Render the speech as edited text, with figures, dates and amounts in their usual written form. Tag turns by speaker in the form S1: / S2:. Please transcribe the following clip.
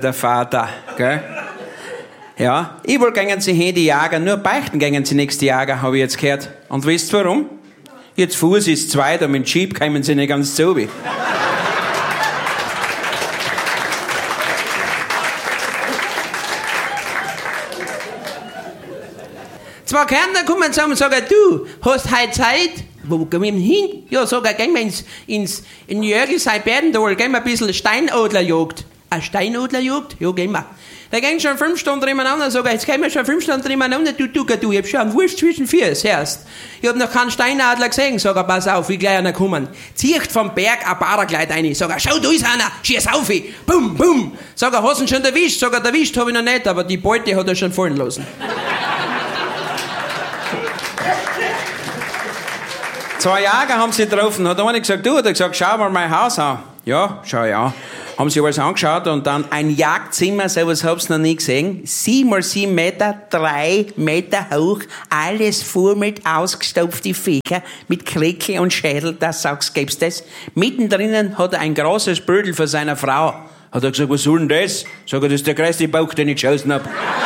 S1: der Vater, gell? Ja, überall gehen sie hin, die Jäger, nur beichten gehen sie nächste Jäger, habe ich jetzt gehört. Und wisst ihr warum? Jetzt Fuß ist zwei, da mit dem Jeep kommen sie nicht ganz so wie. Zwei Kärntner kommen zusammen und sagen, du, hast heute Zeit? Wo gehen wir hin? Ja, sag ich, gehen wir in Jörgl, Seiberdendal, gehen wir ein bisschen Steinadlerjagd. Eine Steinadlerjagd? Ja, gehen wir. Da gehen schon 5 Stunden nebeneinander, sag ich, jetzt gehen wir schon 5 Stunden nebeneinander, du, ich hab schon einen Wurst zwischen Füßen, hörst. Ich hab noch keinen Steinadler gesehen, sag ich, pass auf, wie gleich einer kommen. Zieht vom Berg ein Paragleit rein, sag ich, schau, da ist einer, schieß auf, bum, bum. Sag ich, hast du ihn schon erwischt? Sag ich, erwischt hab ich noch nicht, aber die Beute hat er schon fallen lassen. 2 Jäger haben sie getroffen, hat einer gesagt, du, hat er gesagt, schau mal mein Haus an. Ja, schau ja. Haben sie alles angeschaut und dann ein Jagdzimmer, sowas hab's noch nie gesehen. 7 mal 7 Meter, 3 Meter hoch, alles voll mit ausgestopften Viecher, mit Kleckel und Schädel, das sagst, gibt's das. Mittendrin hat er ein großes Bödel für seine Frau. Hat er gesagt, was soll denn das? Sag ich, das ist der größte Bauch, den ich geschossen hab.